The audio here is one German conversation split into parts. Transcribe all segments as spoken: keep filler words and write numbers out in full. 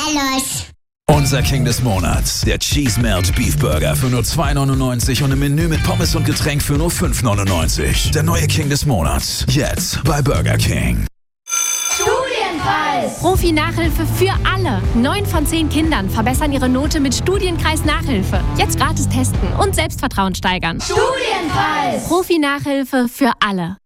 Alois. Unser King des Monats, der Cheese Melt Beef Burger für nur zwei neunundneunzig und im Menü mit Pommes und Getränk für nur fünf neunundneunzig. Der neue King des Monats, jetzt bei Burger King. Studienpreis! Profi-Nachhilfe für alle. Neun von zehn Kindern verbessern ihre Note mit Studienkreis Nachhilfe. Jetzt gratis testen und Selbstvertrauen steigern. Studienpreis! Profi-Nachhilfe für alle.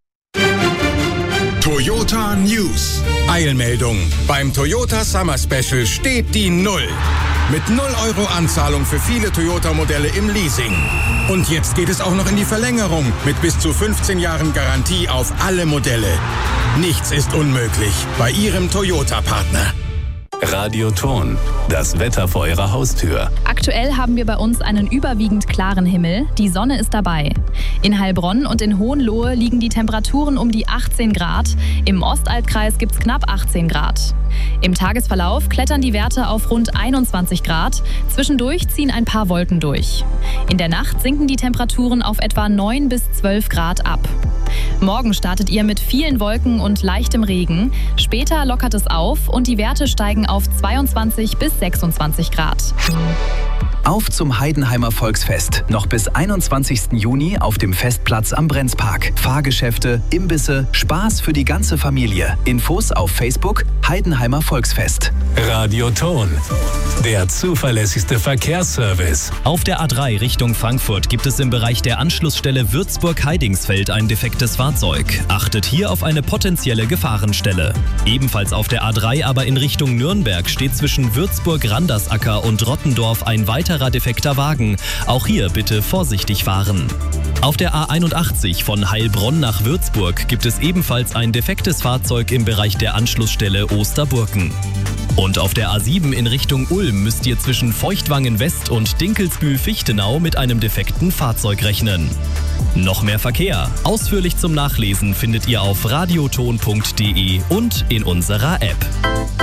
Toyota News. Eilmeldung. Beim Toyota Summer Special steht die Null. Mit null Euro Anzahlung für viele Toyota-Modelle im Leasing. Und jetzt geht es auch noch in die Verlängerung mit bis zu fünfzehn Jahren Garantie auf alle Modelle. Nichts ist unmöglich bei Ihrem Toyota-Partner. Radioton, das Wetter vor Ihrer Haustür. Aktuell haben wir bei uns einen überwiegend klaren Himmel. Die Sonne ist dabei. In Heilbronn und in Hohenlohe liegen die Temperaturen um die achtzehn Grad. Im Ostalbkreis gibt es knapp achtzehn Grad. Im Tagesverlauf klettern die Werte auf rund einundzwanzig Grad. Zwischendurch ziehen ein paar Wolken durch. In der Nacht sinken die Temperaturen auf etwa neun bis zwölf Grad ab. Morgen startet ihr mit vielen Wolken und leichtem Regen. Später lockert es auf und die Werte steigen auf zweiundzwanzig bis sechsundzwanzig Grad. Auf zum Heidenheimer Volksfest. Noch bis einundzwanzigsten Juni auf dem Festplatz am Brenzpark. Fahrgeschäfte, Imbisse, Spaß für die ganze Familie. Infos auf Facebook Heidenheimer Volksfest. Radioton, der zuverlässigste Verkehrsservice. Auf der A drei Richtung Frankfurt gibt es im Bereich der Anschlussstelle Würzburg-Heidingsfeld ein defektes Fahrzeug. Achtet hier auf eine potenzielle Gefahrenstelle. Ebenfalls auf der A drei, aber in Richtung Nürnberg, steht zwischen Würzburg-Randersacker und Rottendorf ein weiterer defekter Wagen. Auch hier bitte vorsichtig fahren. Auf der A einundachtzig von Heilbronn nach Würzburg gibt es ebenfalls ein defektes Fahrzeug im Bereich der Anschlussstelle Osterburken. Und auf der A sieben in Richtung Ulm müsst ihr zwischen Feuchtwangen West und Dinkelsbühl-Fichtenau mit einem defekten Fahrzeug rechnen. Noch mehr Verkehr. Ausführlich zum Nachlesen findet ihr auf radioton punkt de und in unserer App.